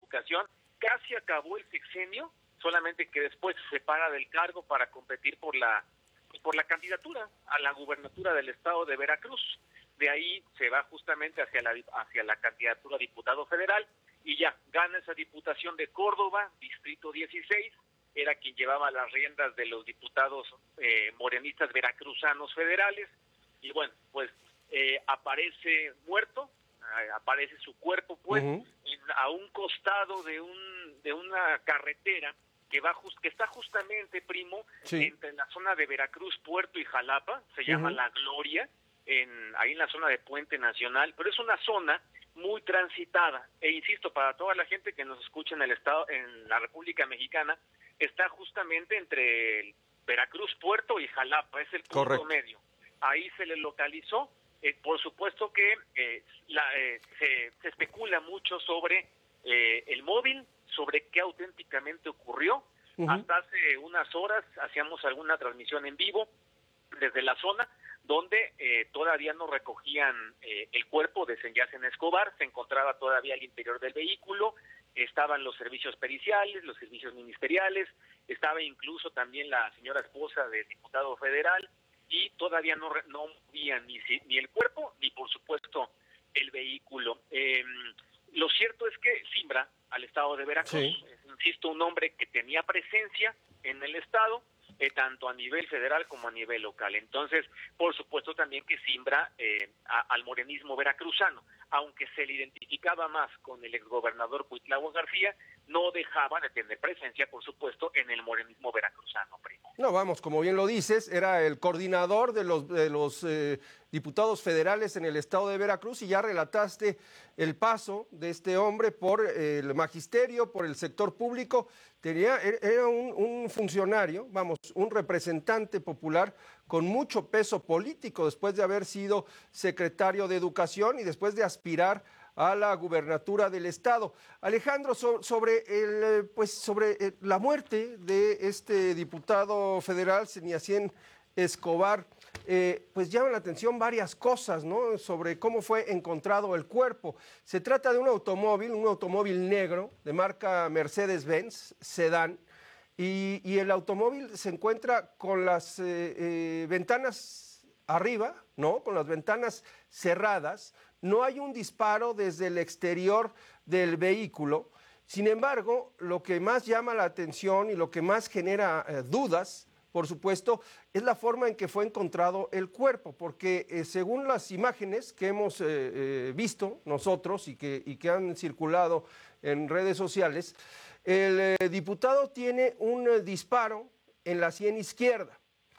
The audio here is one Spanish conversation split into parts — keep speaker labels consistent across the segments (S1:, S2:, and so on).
S1: Educación, casi acabó el sexenio, solamente que después se separa del cargo para competir por la candidatura a la gubernatura del estado de Veracruz. De ahí se va justamente hacia la candidatura a diputado federal y ya gana esa diputación de Córdoba, distrito 16, era quien llevaba las riendas de los diputados morenistas veracruzanos federales, y bueno, pues aparece muerto, aparece su cuerpo pues a un costado de una carretera que está justamente, primo, entre la zona de Veracruz, Puerto y Jalapa, se llama La Gloria, ahí en la zona de Puente Nacional, pero es una zona muy transitada, e insisto, para toda la gente que nos escucha en el estado, en la República Mexicana, está justamente entre Veracruz, Puerto y Jalapa, es el punto medio. Ahí se le localizó. Por supuesto que se especula mucho sobre el móvil, sobre qué auténticamente ocurrió. Hasta hace unas horas hacíamos alguna transmisión en vivo desde la zona donde todavía no recogían el cuerpo de Yacen Escobar, se encontraba todavía al interior del vehículo, estaban los servicios periciales, los servicios ministeriales, estaba incluso también la señora esposa del diputado federal, y todavía no movían ni el cuerpo, ni por supuesto el vehículo. Lo cierto es que simbra al estado de Veracruz, insisto, un hombre que tenía presencia en el estado, tanto a nivel federal como a nivel local. Entonces, por supuesto también que simbra al morenismo veracruzano, aunque se le identificaba más con el exgobernador Cuitlagua García, no dejaba de tener presencia, por supuesto, en el morenismo veracruzano, primo.
S2: No, vamos, como bien lo dices, era el coordinador de los diputados federales en el estado de Veracruz, y ya relataste el paso de este hombre por el magisterio, por el sector público. Era un funcionario, vamos, un representante popular con mucho peso político, después de haber sido secretario de Educación y después de aspirar a la gubernatura del estado. Alejandro, sobre la muerte de este diputado federal, Yacen Escobar, pues llama la atención varias cosas, ¿no? Sobre cómo fue encontrado el cuerpo. Se trata de un automóvil negro de marca Mercedes-Benz, sedán, y el automóvil se encuentra con las ventanas arriba, ¿no? Con las ventanas cerradas. No hay un disparo desde el exterior del vehículo. Sin embargo, lo que más llama la atención y lo que más genera dudas, por supuesto, es la forma en que fue encontrado el cuerpo, porque según las imágenes que hemos visto nosotros y que han circulado en redes sociales, el diputado tiene un disparo en la sien izquierda.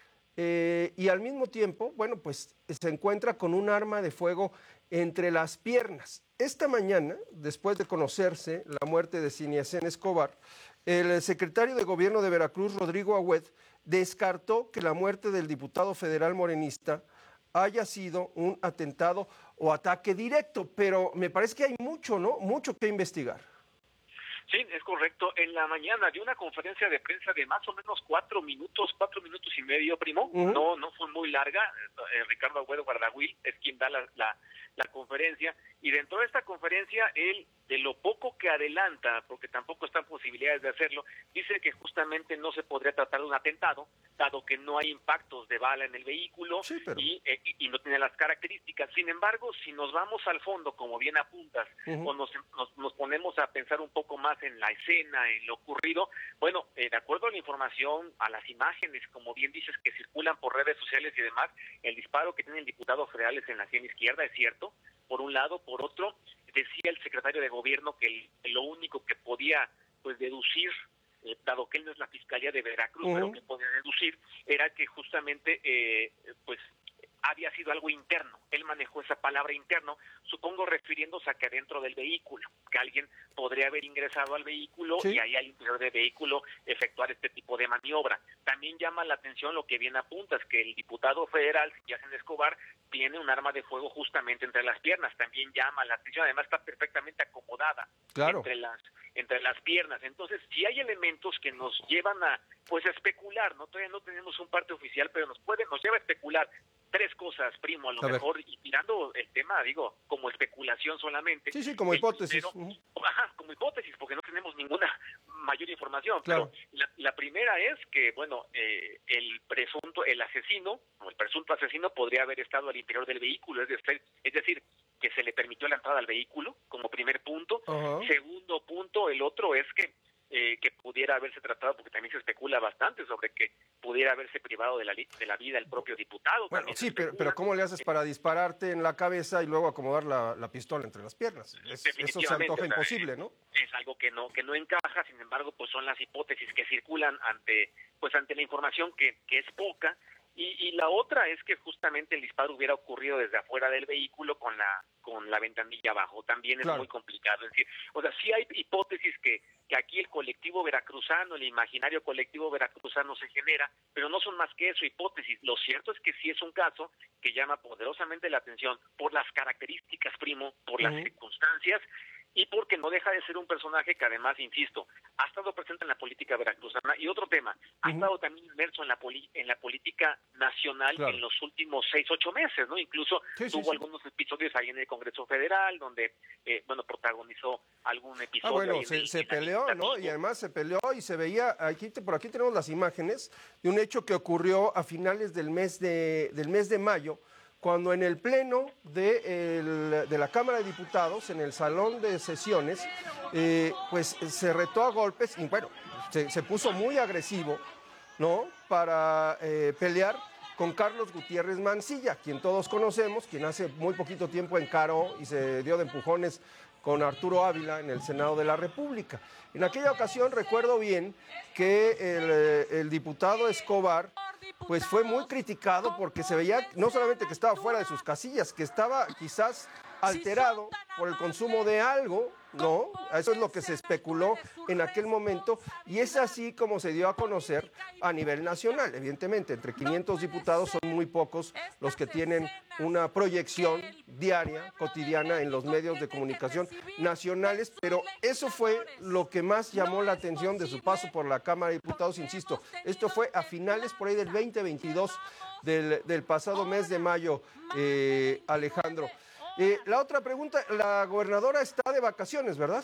S2: Y al mismo tiempo, bueno, pues se encuentra con un arma de fuego entre las piernas. Esta mañana, después de conocerse la muerte de Yacen Escobar, el secretario de Gobierno de Veracruz, Rodrigo Agüed, descartó que la muerte del diputado federal morenista haya sido un atentado o ataque directo, pero me parece que hay mucho, ¿no? Mucho que investigar.
S1: Sí, es correcto. En la mañana dio una conferencia de prensa de más o menos 4 minutos y medio, primo. No fue muy larga. Ricardo Agüedo Guardahuil es quien da la conferencia, y dentro de esta conferencia él, de lo poco que adelanta, porque tampoco están posibilidades de hacerlo, dice que justamente no se podría tratar de un atentado, dado que no hay impactos de bala en el vehículo, y no tiene las características. Sin embargo, si nos vamos al fondo, como bien apuntas, o nos ponemos a pensar un poco más en la escena, en lo ocurrido, bueno, de acuerdo a la información, a las imágenes, como bien dices, que circulan por redes sociales y demás, el disparo que tiene el diputado federal es en la sien izquierda, es cierto, por un lado. Por otro, decía el secretario de Gobierno que lo único que podía pues deducir, dado que él no es la Fiscalía de Veracruz, pero que podía deducir, era que justamente pues había sido algo interno. Él manejó esa palabra interno, supongo refiriéndose a que dentro del vehículo, que alguien podría haber ingresado al vehículo y ahí al interior del vehículo efectuar este tipo de maniobra. También llama la atención lo que bien apuntas, que el diputado federal, Yacen Escobar, tiene un arma de fuego justamente entre las piernas. También llama la atención, además está perfectamente acomodada entre las piernas. Entonces, si hay elementos que nos llevan a pues a especular, ¿no? Todavía no tenemos un parte oficial, pero nos lleva a especular tres cosas, primo, a lo mejor, y tirando el tema, digo, como especulación solamente.
S2: Sí, como hipótesis.
S1: Como hipótesis, porque no información.
S2: Claro.
S1: Pero la primera es que, bueno, el asesino, o el presunto asesino, podría haber estado al interior del vehículo, es decir, que se le permitió la entrada al vehículo, como primer punto.
S2: Ajá.
S1: Segundo punto, el otro es que pudiera haberse tratado, porque también se especula bastante sobre que pudiera haberse privado de la vida el propio diputado.
S2: Bueno,
S1: También se
S2: sí, pero
S1: especula.
S2: ¿cómo le haces para dispararte en la cabeza y luego acomodar la pistola entre las piernas? Eso se
S1: Definitivamente,
S2: antoja
S1: o sea,
S2: imposible, ¿no?
S1: Es algo que no encaja. Sin embargo, pues son las hipótesis que circulan ante la información que es poca. Y la otra es que justamente el disparo hubiera ocurrido desde afuera del vehículo con la ventanilla abajo. También es
S2: Claro.
S1: muy complicado. Es decir, o sea, sí hay hipótesis que aquí el colectivo veracruzano, el imaginario colectivo veracruzano se genera, pero no son más que eso, hipótesis. Lo cierto es que sí es un caso que llama poderosamente la atención por las características, primo, por las circunstancias, y porque no deja de ser un personaje que además, insisto, ha estado presente en la política veracruzana. Y otro tema, ha estado también inmerso en la política nacional,
S2: claro,
S1: en los últimos 6-8 meses, ¿no? Incluso tuvo algunos episodios ahí en el Congreso Federal, donde, protagonizó algún episodio.
S2: Bueno, se peleó, ¿no? Y además se peleó y se veía, por aquí tenemos las imágenes de un hecho que ocurrió a finales del mes de mayo, cuando en el pleno de la Cámara de Diputados, en el salón de sesiones, pues se retó a golpes y bueno, se puso muy agresivo, ¿no? Para pelear con Carlos Gutiérrez Mancilla, quien todos conocemos, quien hace muy poquito tiempo encaró y se dio de empujones con Arturo Ávila en el Senado de la República. En aquella ocasión recuerdo bien que el diputado Escobar pues fue muy criticado porque se veía no solamente que estaba fuera de sus casillas, que estaba quizás alterado por el consumo de algo, ¿no? Eso es lo que se especuló en aquel momento y es así como se dio a conocer a nivel nacional. Evidentemente, entre 500 diputados son muy pocos los que tienen una proyección diaria, cotidiana en los medios de comunicación nacionales, pero eso fue lo que más llamó la atención de su paso por la Cámara de Diputados, insisto, esto fue a finales por ahí del 2022 del pasado mes de mayo, Alejandro. La otra pregunta, la gobernadora está de vacaciones, ¿verdad?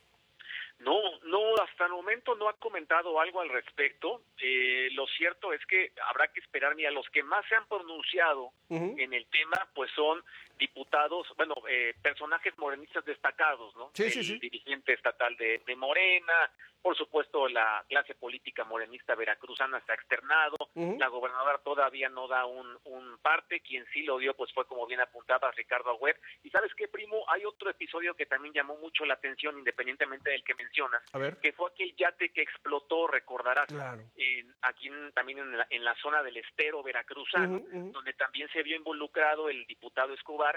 S1: No, hasta el momento no ha comentado algo al respecto. Lo cierto es que habrá que esperar. Mira, los que más se han pronunciado en el tema, pues son diputados, personajes morenistas destacados, ¿no?
S2: Sí.
S1: Dirigente estatal de Morena, por supuesto la clase política morenista veracruzana se ha externado, la gobernadora todavía no da un parte, quien sí lo dio pues fue, como bien apuntaba, Ricardo Agüed. Y ¿sabes qué, primo? Hay otro episodio que también llamó mucho la atención, independientemente del que mencionas, que fue aquel yate que explotó, recordarás,
S2: claro,
S1: aquí también en la zona del estero veracruzano, donde también se vio involucrado el diputado Escobar,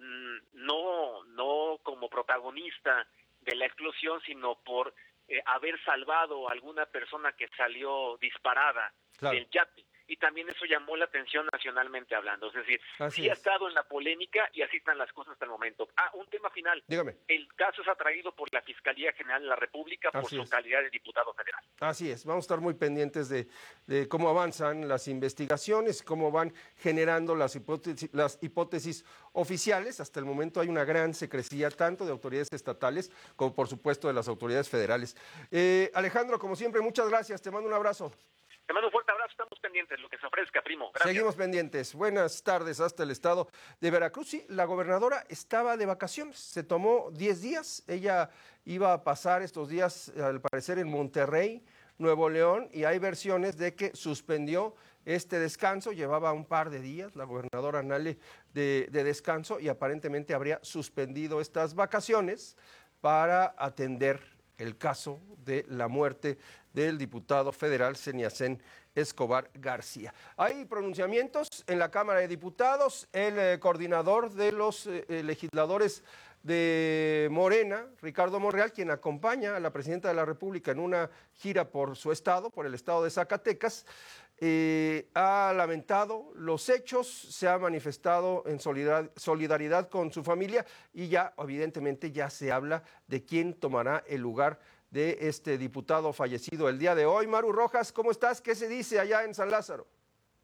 S1: no como protagonista de la explosión, sino por haber salvado a alguna persona que salió disparada del yate. Y también eso llamó la atención nacionalmente hablando. Es decir, sí ha estado en la polémica y así están las cosas hasta el momento. Un tema final.
S2: Dígame.
S1: El caso es atraído por la Fiscalía General de la República por su calidad de diputado federal.
S2: Así es. Vamos a estar muy pendientes de cómo avanzan las investigaciones, cómo van generando las hipótesis oficiales. Hasta el momento hay una gran secrecía, tanto de autoridades estatales como, por supuesto, de las autoridades federales. Alejandro, como siempre, muchas gracias. Te mando un abrazo.
S1: Te mando un fuerte abrazo, estamos pendientes, lo que se ofrezca, primo. Gracias.
S2: Seguimos pendientes. Buenas tardes hasta el estado de Veracruz. Sí, la gobernadora estaba de vacaciones, se tomó 10 días. Ella iba a pasar estos días, al parecer, en Monterrey, Nuevo León, y hay versiones de que suspendió este descanso. Llevaba un par de días la gobernadora Nale de descanso y aparentemente habría suspendido estas vacaciones para atender el caso de la muerte del diputado federal Seniacén Escobar García. Hay pronunciamientos en la Cámara de Diputados. El coordinador de los legisladores de Morena, Ricardo Monreal, quien acompaña a la presidenta de la República en una gira por su estado, por el estado de Zacatecas, ha lamentado los hechos, se ha manifestado en solidaridad con su familia y ya, evidentemente, ya se habla de quién tomará el lugar de este diputado fallecido el día de hoy. Maru Rojas, ¿cómo estás? ¿Qué se dice allá en San Lázaro?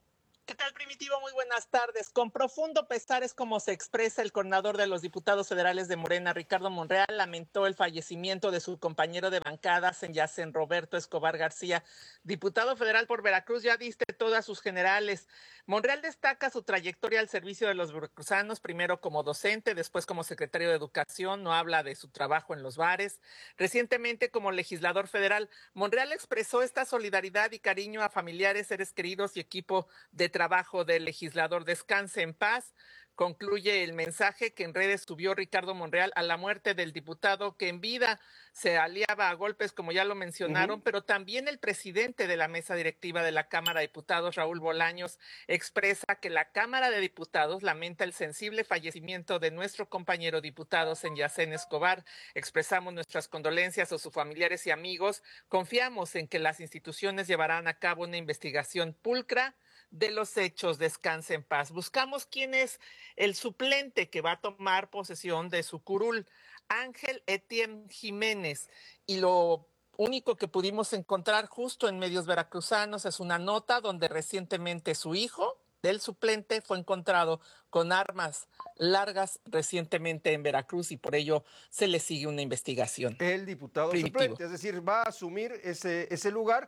S3: ¿Qué tal, Primitivo? Muy buenas tardes. Con profundo pesar es como se expresa el coordinador de los diputados federales de Morena, Ricardo Monreal, lamentó el fallecimiento de su compañero de bancada, Senyacen Roberto Escobar García, diputado federal por Veracruz. Ya diste todas sus generales. Monreal destaca su trayectoria al servicio de los veracruzanos, primero como docente, después como secretario de Educación, no habla de su trabajo en los bares. Recientemente como legislador federal, Monreal expresó esta solidaridad y cariño a familiares, seres queridos y equipo de trabajo del legislador. Descanse en paz. Concluye el mensaje que en redes subió Ricardo Monreal a la muerte del diputado que en vida se aliaba a golpes, como ya lo mencionaron, pero también el presidente de la mesa directiva de la Cámara de Diputados, Raúl Bolaños, expresa que la Cámara de Diputados lamenta el sensible fallecimiento de nuestro compañero diputado Senyacen Escobar. Expresamos nuestras condolencias a sus familiares y amigos. Confiamos en que las instituciones llevarán a cabo una investigación pulcra de los hechos. Descanse en paz. Buscamos quién es el suplente que va a tomar posesión de su curul, Ángel Etienne Jiménez, y lo único que pudimos encontrar justo en medios veracruzanos es una nota donde recientemente su hijo del suplente fue encontrado con armas largas recientemente en Veracruz y por ello se le sigue una investigación.
S2: El diputado suplente, es decir, va a asumir ese lugar.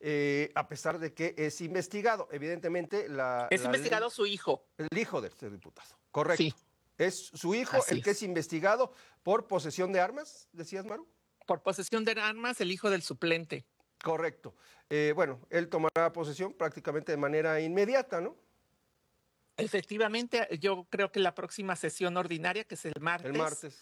S2: A pesar de que es investigado, evidentemente
S3: es investigado su hijo.
S2: El hijo de este diputado, correcto. Sí. Es su hijo el que es investigado por posesión de armas, decías, Maru.
S3: Por posesión de armas, el hijo del suplente.
S2: Correcto. Bueno, él tomará posesión prácticamente de manera inmediata, ¿no?
S3: Efectivamente, yo creo que la próxima sesión ordinaria, que es el martes.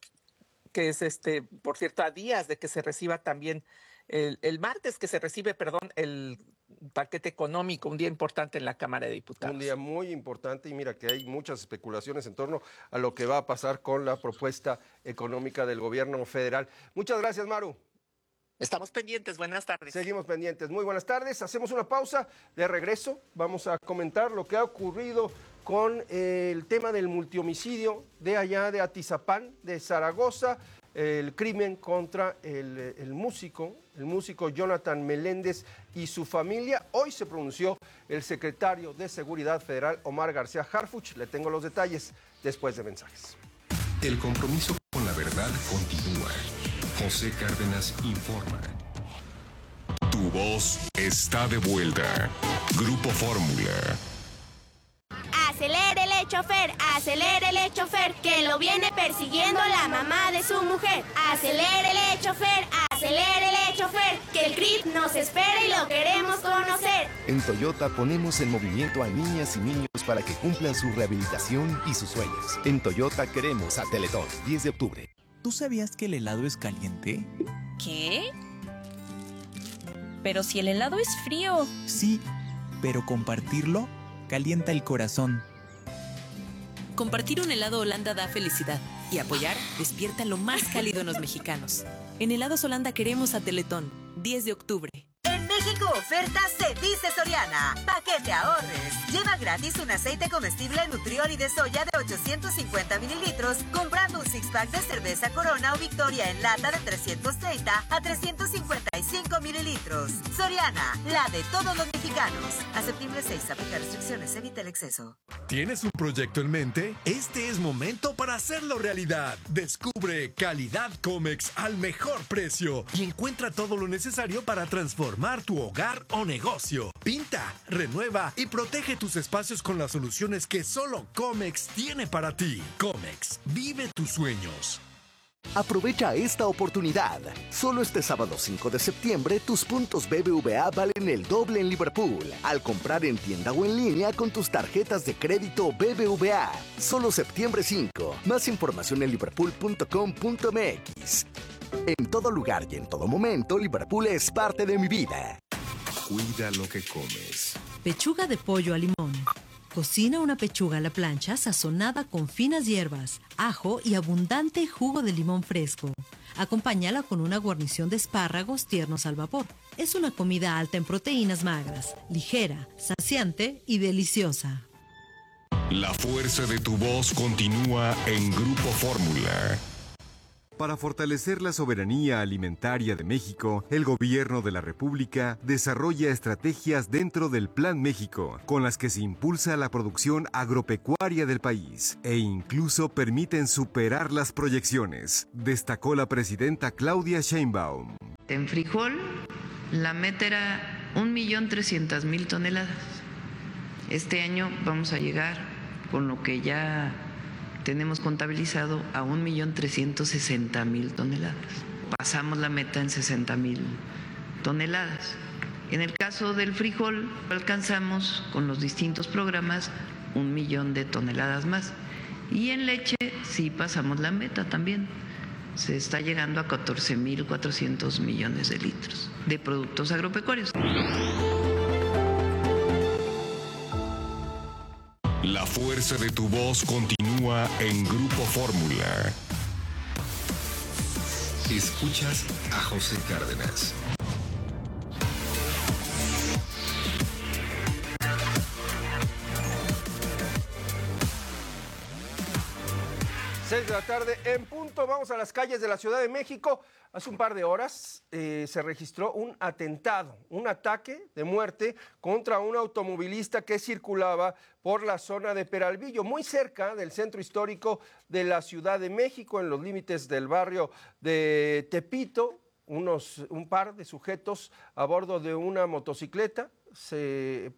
S3: Que es por cierto, a días de que se reciba también el martes que se recibe, el paquete económico, un día importante en la Cámara de Diputados.
S2: Un día muy importante y mira que hay muchas especulaciones en torno a lo que va a pasar con la propuesta económica del gobierno federal. Muchas gracias, Maru.
S3: Estamos pendientes, buenas tardes.
S2: Seguimos pendientes, muy buenas tardes. Hacemos una pausa, de regreso vamos a comentar lo que ha ocurrido con el tema del multihomicidio de allá de Atizapán, de Zaragoza, el crimen contra el músico Jonathan Meléndez y su familia. Hoy se pronunció el secretario de Seguridad Federal, Omar García Harfuch. Le tengo los detalles después de mensajes.
S4: El compromiso con la verdad continúa. José Cárdenas informa. Tu voz está de vuelta. Grupo Fórmula.
S5: Acelérele, chofer, que lo viene persiguiendo la mamá de su mujer. Acelérele, chofer, que el CRIP nos espera y lo queremos conocer.
S6: En Toyota ponemos en movimiento a niñas y niños para que cumplan su rehabilitación y sus sueños. En Toyota queremos a Teletón, 10 de octubre.
S7: ¿Tú sabías que el helado es caliente?
S8: ¿Qué? Pero si el helado es frío.
S7: Sí, pero compartirlo calienta el corazón.
S9: Compartir un helado Holanda da felicidad y apoyar despierta lo más cálido en los mexicanos. En Helados Holanda queremos a Teletón, 10 de octubre.
S10: En México ofertas se dice Soriana. Pa' que te ahorres. Lleva gratis un aceite comestible Nutrioli de soya de 850 mililitros comprando un six-pack de cerveza Corona o Victoria en lata de 330 a 355 mililitros. Soriana, la de todos los mexicanos. Aceptible 6, aplica restricciones, evita el exceso.
S11: ¿Tienes un proyecto en mente? Este es momento para hacerlo realidad. Descubre calidad Comex al mejor precio y encuentra todo lo necesario para transformar tu hogar o negocio. Pinta, renueva y protege tus espacios con las soluciones que solo Comex tiene para ti. Comex, vive tus sueños.
S6: Aprovecha esta oportunidad. Solo este sábado 5 de septiembre, tus puntos BBVA valen el doble en Liverpool. Al comprar en tienda o en línea con tus tarjetas de crédito BBVA. Solo septiembre 5. Más información en liverpool.com.mx. En todo lugar y en todo momento, Liverpool es parte de mi vida.
S4: Cuida lo que comes.
S12: Pechuga de pollo a limón. Cocina una pechuga a la plancha sazonada con finas hierbas, ajo y abundante jugo de limón fresco. Acompáñala con una guarnición de espárragos tiernos al vapor. Es una comida alta en proteínas magras, ligera, saciante y deliciosa.
S4: La fuerza de tu voz continúa en Grupo Fórmula.
S13: Para fortalecer la soberanía alimentaria de México, el Gobierno de la República desarrolla estrategias dentro del Plan México, con las que se impulsa la producción agropecuaria del país e incluso permiten superar las proyecciones, destacó la presidenta Claudia Sheinbaum.
S14: En frijol, la meta era 1.300.000 toneladas. Este año vamos a llegar con lo que ya tenemos contabilizado a 1.360.000 toneladas. Pasamos la meta en 60.000 toneladas. En el caso del frijol, alcanzamos con los distintos programas 1.000.000 de toneladas más. Y en leche sí pasamos la meta también. Se está llegando a 14.400 millones de litros de productos agropecuarios.
S4: La fuerza de tu voz continúa en Grupo Fórmula. Escuchas a José Cárdenas.
S2: Seis de la tarde en punto, vamos a las calles de la Ciudad de México. Hace un par de horas se registró un atentado, un ataque de muerte contra un automovilista que circulaba por la zona de Peralvillo, muy cerca del centro histórico de la Ciudad de México, en los límites del barrio de Tepito. Un par de sujetos a bordo de una motocicleta se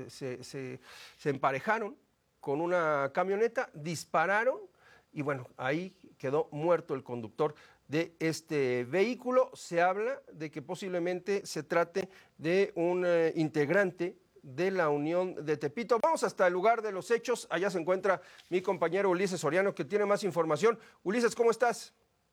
S2: emparejaron con una camioneta, dispararon y bueno, ahí quedó muerto el conductor de este vehículo. Se habla de que posiblemente se trate de un integrante de la Unión de Tepito. Vamos hasta el lugar de los hechos. Allá se encuentra mi compañero Ulises Soriano, que tiene más información. Ulises, ¿cómo estás?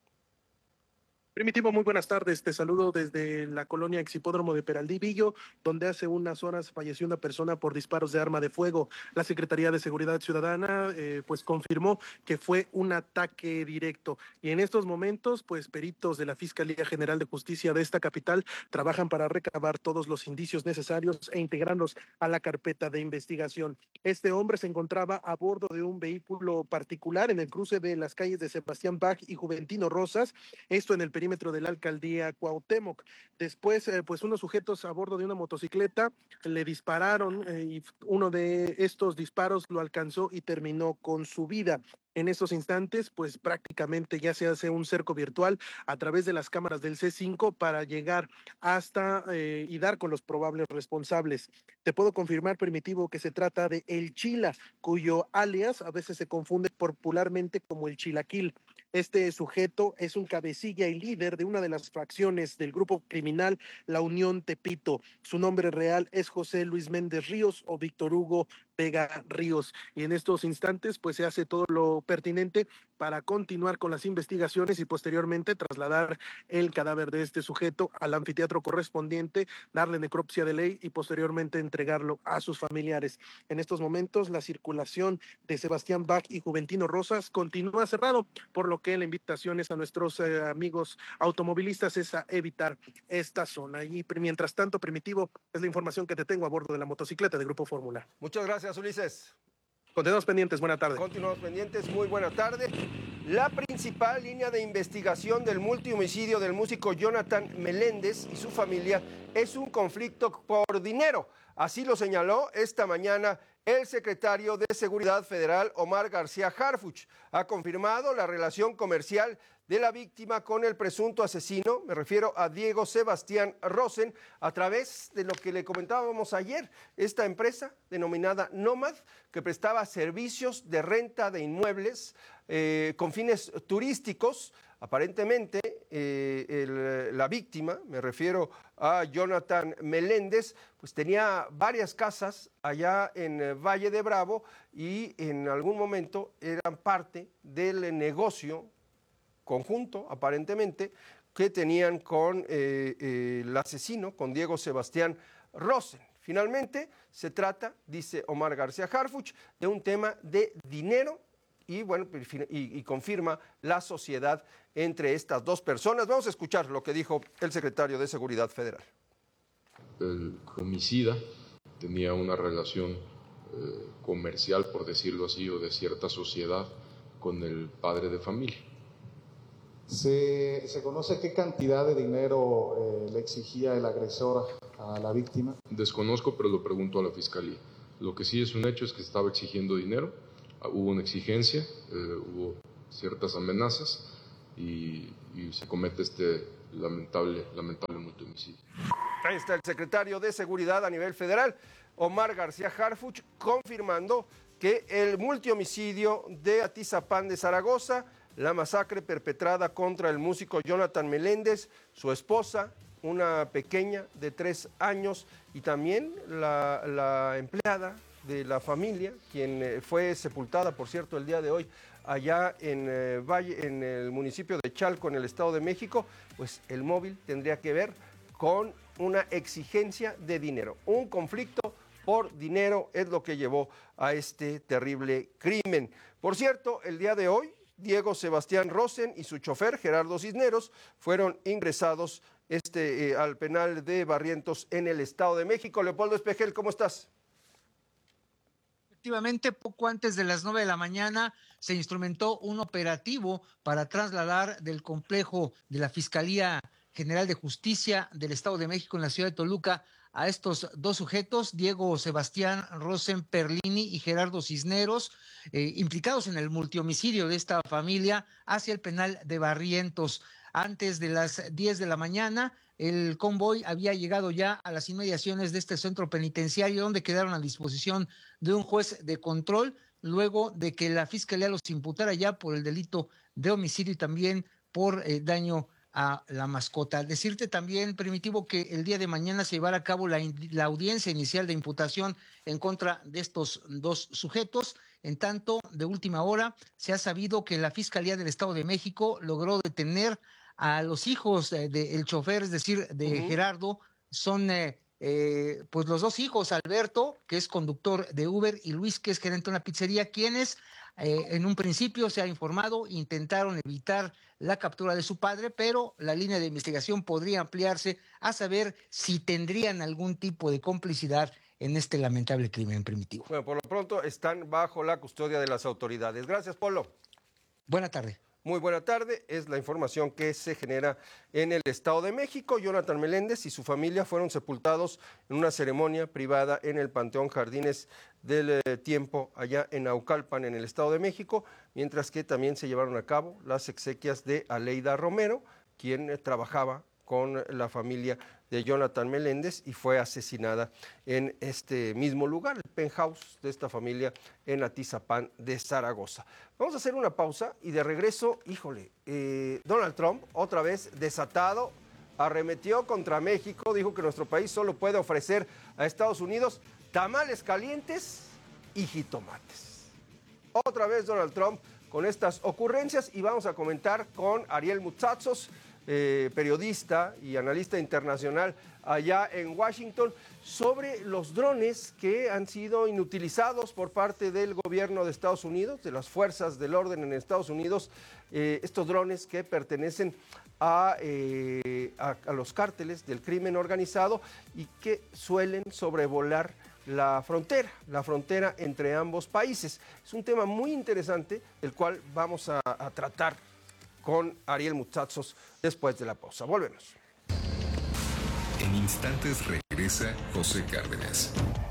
S15: Primitivo, muy buenas tardes. Te saludo desde la colonia Exhipódromo de Peralvillo, donde hace unas horas falleció una persona por disparos de arma de fuego. La Secretaría de Seguridad Ciudadana pues confirmó que fue un ataque directo. Y en estos momentos, pues peritos de la Fiscalía General de Justicia de esta capital trabajan para recabar todos los indicios necesarios e integrarlos a la carpeta de investigación. Este hombre se encontraba a bordo de un vehículo particular en el cruce de las calles de Sebastián Bach y Juventino Rosas, esto en el perímetro de la alcaldía Cuauhtémoc. Después, pues unos sujetos a bordo de una motocicleta le dispararon y uno de estos disparos lo alcanzó y terminó con su vida. En estos instantes, pues prácticamente ya se hace un cerco virtual a través de las cámaras del C5 para llegar hasta y dar con los probables responsables. Te puedo confirmar, Primitivo, que se trata de El Chila, cuyo alias a veces se confunde popularmente como el Chilaquil. Este sujeto es un cabecilla y líder de una de las fracciones del grupo criminal La Unión Tepito. Su nombre real es José Luis Méndez Ríos o Víctor Hugo Vega Ríos. Y en estos instantes, pues se hace todo lo pertinente para continuar con las investigaciones y posteriormente trasladar el cadáver de este sujeto al anfiteatro correspondiente, darle necropsia de ley y posteriormente entregarlo a sus familiares. En estos momentos, la circulación de Sebastián Bach y Juventino Rosas continúa cerrado, por lo que la invitación es a nuestros amigos automovilistas es a evitar esta zona. Y mientras tanto, Primitivo, es la información que te tengo a bordo de la motocicleta de Grupo Fórmula.
S2: Muchas gracias, Ulises.
S15: Continuamos pendientes, buena tarde.
S2: Continuamos pendientes, muy buena tarde. La principal línea de investigación del multihomicidio del músico Jonathan Meléndez y su familia es un conflicto por dinero. Así lo señaló esta mañana el secretario de Seguridad Federal, Omar García Harfuch. Ha confirmado la relación comercial de la víctima con el presunto asesino, me refiero a Diego Sebastián Rosen, a través de lo que le comentábamos ayer, esta empresa denominada Nomad, que prestaba servicios de renta de inmuebles con fines turísticos. Aparentemente, la víctima, me refiero a Jonathan Meléndez, pues tenía varias casas allá en Valle de Bravo y en algún momento eran parte del negocio conjunto, aparentemente, que tenían con el asesino, con Diego Sebastián Rosen. Finalmente, se trata, dice Omar García Harfuch, de un tema de dinero y, bueno, y confirma la sociedad entre estas dos personas. Vamos a escuchar lo que dijo el secretario de Seguridad Federal.
S16: El homicida tenía una relación comercial, por decirlo así, o de cierta sociedad con el padre de familia.
S17: ¿Se conoce qué cantidad de dinero le exigía el agresor a la víctima?
S16: Desconozco, pero lo pregunto a la Fiscalía. Lo que sí es un hecho es que estaba exigiendo dinero, hubo una exigencia, hubo ciertas amenazas y se comete este lamentable multihomicidio.
S2: Ahí está el secretario de Seguridad a nivel federal, Omar García Harfuch, confirmando que el multihomicidio de Atizapán de Zaragoza, la masacre perpetrada contra el músico Jonathan Meléndez, su esposa, una pequeña de 3 años y también la empleada de la familia, quien fue sepultada, por cierto, el día de hoy allá en el municipio de Chalco, en el Estado de México, pues el móvil tendría que ver con una exigencia de dinero. Un conflicto por dinero es lo que llevó a este terrible crimen. Por cierto, el día de hoy, Diego Sebastián Rosen y su chofer, Gerardo Cisneros, fueron ingresados al penal de Barrientos en el Estado de México. Leopoldo Espejel, ¿cómo estás?
S18: Efectivamente, poco antes de las 9 de la mañana se instrumentó un operativo para trasladar del complejo de la Fiscalía General de Justicia del Estado de México en la ciudad de Toluca a estos 2 sujetos, Diego Sebastián Rosen Perlini y Gerardo Cisneros, implicados en el multihomicidio de esta familia, hacia el penal de Barrientos. Antes de las 10 de la mañana, el convoy había llegado ya a las inmediaciones de este centro penitenciario, donde quedaron a disposición de un juez de control, luego de que la Fiscalía los imputara ya por el delito de homicidio y también por daño a la mascota. Decirte también, Primitivo, que el día de mañana se llevará a cabo la audiencia inicial de imputación en contra de estos 2 sujetos. En tanto, de última hora, se ha sabido que la Fiscalía del Estado de México logró detener a los hijos del chofer, es decir, de Gerardo. Son pues los 2 hijos, Alberto, que es conductor de Uber, y Luis, que es gerente de una pizzería, quienes en un principio, se ha informado, intentaron evitar la captura de su padre, pero la línea de investigación podría ampliarse a saber si tendrían algún tipo de complicidad en este lamentable crimen, Primitivo.
S2: Bueno, por lo pronto están bajo la custodia de las autoridades. Gracias, Polo.
S18: Buena tarde.
S2: Muy buena tarde, es la información que se genera en el Estado de México. Jonathan Meléndez y su familia fueron sepultados en una ceremonia privada en el Panteón Jardines del Tiempo, allá en Naucalpan, en el Estado de México, mientras que también se llevaron a cabo las exequias de Aleida Romero, quien trabajaba con la familia de Jonathan Meléndez y fue asesinada en este mismo lugar, el penthouse de esta familia en Atizapán de Zaragoza. Vamos a hacer una pausa y de regreso, Donald Trump, otra vez desatado, arremetió contra México, dijo que nuestro país solo puede ofrecer a Estados Unidos tamales calientes y jitomates. Otra vez Donald Trump con estas ocurrencias y vamos a comentar con Ariel Mutsatzos, periodista y analista internacional allá en Washington, sobre los drones que han sido inutilizados por parte del gobierno de Estados Unidos, de las fuerzas del orden en Estados Unidos, estos drones que pertenecen a los cárteles del crimen organizado y que suelen sobrevolar la frontera entre ambos países. Es un tema muy interesante, el cual vamos a tratar con Ariel Mutsatzos después de la pausa. Volvemos.
S4: En instantes regresa José Cárdenas.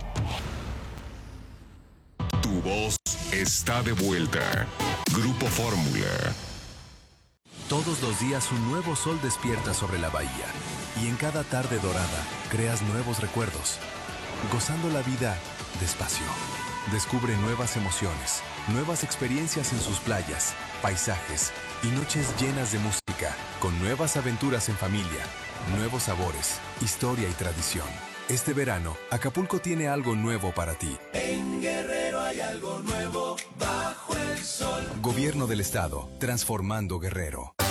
S4: Tu voz está de vuelta. Grupo Fórmula.
S19: Todos los días un nuevo sol despierta sobre la bahía y en cada tarde dorada creas nuevos recuerdos, gozando la vida despacio. Descubre nuevas emociones, nuevas experiencias en sus playas, paisajes y noches llenas de música, con nuevas aventuras en familia, nuevos sabores, historia y tradición. Este verano, Acapulco tiene algo nuevo para ti.
S20: En Guerrero hay algo nuevo bajo el sol.
S19: Gobierno del Estado, transformando Guerrero.